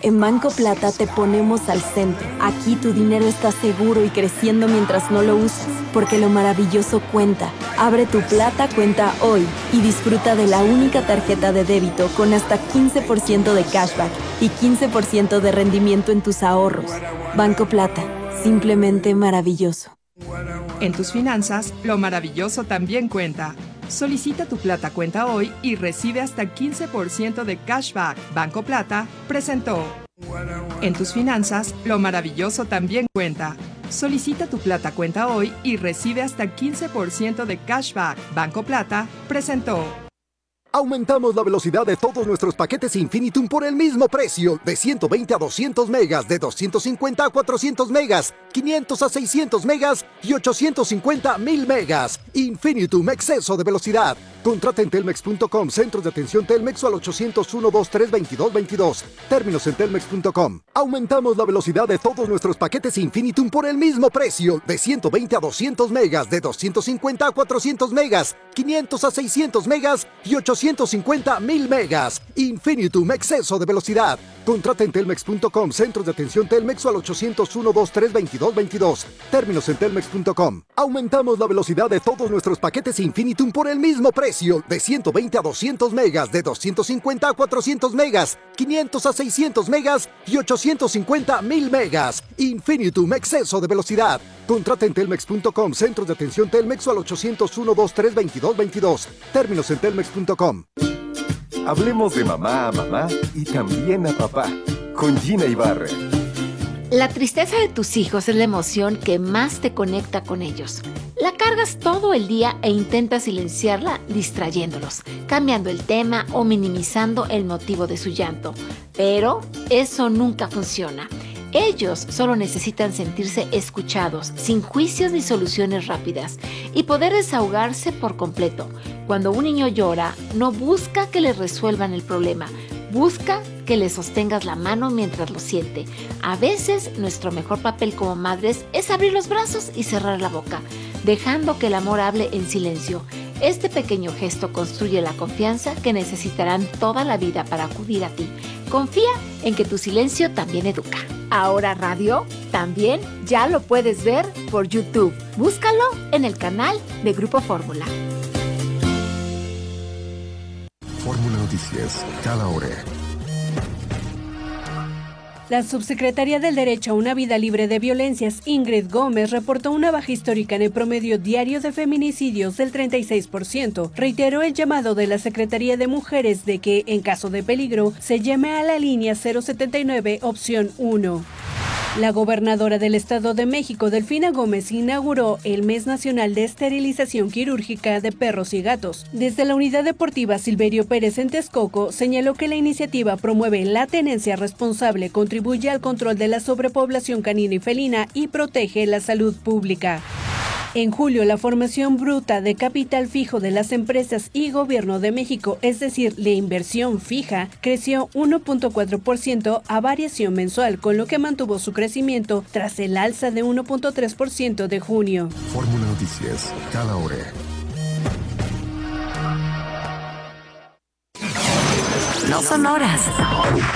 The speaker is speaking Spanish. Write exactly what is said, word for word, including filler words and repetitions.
En Banco Plata te ponemos al centro. Aquí tu dinero está seguro y creciendo mientras no lo usas, porque lo maravilloso cuenta. Abre tu Plata cuenta hoy y disfruta de la única tarjeta de débito con hasta quince por ciento de cashback y quince por ciento de rendimiento en tus ahorros. Banco Plata, simplemente maravilloso. En tus finanzas, lo maravilloso también cuenta. Solicita tu Plata cuenta hoy y recibe hasta quince por ciento de cashback. Banco Plata presentó. En tus finanzas, lo maravilloso también cuenta. Solicita tu Plata cuenta hoy y recibe hasta quince por ciento de cashback. Banco Plata presentó. Aumentamos la velocidad de todos nuestros paquetes Infinitum por el mismo precio. De ciento veinte a doscientos megas, de doscientos cincuenta a cuatrocientos megas, quinientos a seiscientos megas y ochocientos cincuenta a mil megas. Infinitum, exceso de velocidad. Contrata en telmex punto com, centros de atención Telmex o al ochocientos uno, veintitrés, veintidós, veintidós. Términos en telmex punto com. Aumentamos la velocidad de todos nuestros paquetes Infinitum por el mismo precio. De ciento veinte a doscientos megas, de doscientos cincuenta a cuatrocientos megas, quinientos a seiscientos megas y ochocientos cincuenta a mil megas. Infinitum, exceso de velocidad. Contrata en telmex punto com, centros de atención Telmex o al ochocientos uno, veintitrés, veintidós, veintidós. Términos en telmex punto com. Aumentamos la velocidad de todos nuestros paquetes Infinitum por el mismo precio. De ciento veinte a doscientos megas, de doscientos cincuenta a cuatrocientos megas, quinientos a seiscientos megas y ochocientos cincuenta a mil megas. Infinitum, exceso de velocidad. Contrata en telmex punto com, centros de atención Telmex o al ochocientos uno, veintitrés, veintidós, veintidós. Términos en telmex punto com. Hablemos de mamá a mamá y también a papá, con Gina Ibarra. La tristeza de tus hijos es la emoción que más te conecta con ellos. La cargas todo el día e intentas silenciarla distrayéndolos, cambiando el tema o minimizando el motivo de su llanto. Pero eso nunca funciona. Ellos solo necesitan sentirse escuchados, sin juicios ni soluciones rápidas, y poder desahogarse por completo. Cuando un niño llora, no busca que le resuelvan el problema, busca que le sostengas la mano mientras lo siente. A veces, nuestro mejor papel como madres es abrir los brazos y cerrar la boca, dejando que el amor hable en silencio. Este pequeño gesto construye la confianza que necesitarán toda la vida para acudir a ti. Confía en que tu silencio también educa. Ahora Radio también ya lo puedes ver por YouTube. Búscalo en el canal de Grupo Fórmula. Fórmula Noticias, cada hora. La subsecretaria del Derecho a una Vida Libre de Violencias, Ingrid Gómez, reportó una baja histórica en el promedio diario de feminicidios del treinta y seis por ciento. Reiteró el llamado de la Secretaría de Mujeres de que, en caso de peligro, se llame a la línea cero setenta y nueve, opción uno. La gobernadora del Estado de México, Delfina Gómez, inauguró el Mes Nacional de Esterilización Quirúrgica de Perros y Gatos. Desde la Unidad Deportiva Silverio Pérez en Texcoco, señaló que la iniciativa promueve la tenencia responsable, contribuye al control de la sobrepoblación canina y felina y protege la salud pública. En julio, la formación bruta de capital fijo de las empresas y Gobierno de México, es decir, la inversión fija, creció uno punto cuatro por ciento a variación mensual, con lo que mantuvo su crecimiento tras el alza de uno punto tres por ciento de junio. Fórmula Noticias, cada hora. No son horas,